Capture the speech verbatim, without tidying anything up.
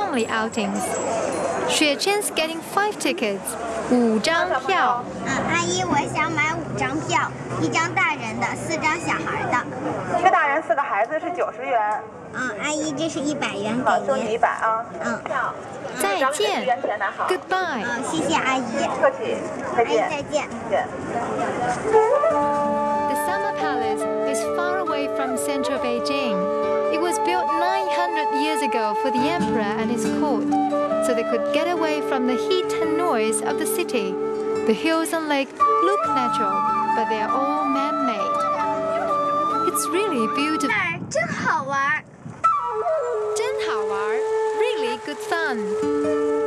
family outings. Xueqian's getting five tickets, 五张票。 嗯，阿姨，我想买五张票，一张大人的，四张小孩的。 一个大人，四个孩子是九十元。 嗯，阿姨，这是一百元给您。 好，收你一百啊。 嗯。 再见 ，Goodbye。 嗯，谢谢阿姨。 客气，再见。 阿姨再见。 再见。 The Summer Palace is far away from central Beijing. It was built nine hundred years ago for the emperor and his court, so they could get away from the heat and noise of the city. The hills and lake look natural, but they are all man-made. It's really beautiful. 真好玩。 真好玩 Really good fun.